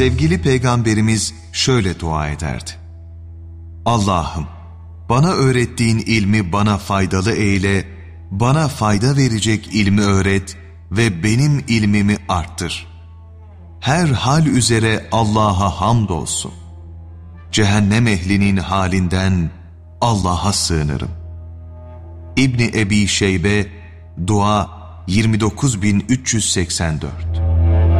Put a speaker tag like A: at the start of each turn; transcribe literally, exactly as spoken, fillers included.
A: Sevgili Peygamberimiz şöyle dua ederdi: Allah'ım, bana öğrettiğin ilmi bana faydalı eyle, bana fayda verecek ilmi öğret ve benim ilmimi arttır. Her hal üzere Allah'a hamdolsun. Cehennem ehlinin halinden Allah'a sığınırım. İbni Ebi Şeybe, Dua yirmi dokuz bin üç yüz seksen dört.